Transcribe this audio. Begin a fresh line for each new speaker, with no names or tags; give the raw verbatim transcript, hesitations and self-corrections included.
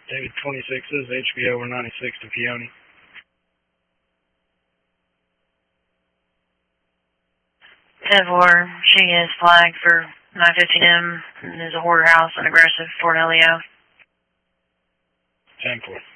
David twenty-six, this is H B O over ninety-six to Peony.
ten four, she is flagged for nine fifteen M and is a hoarder house and aggressive, Fort Elio.
ten four.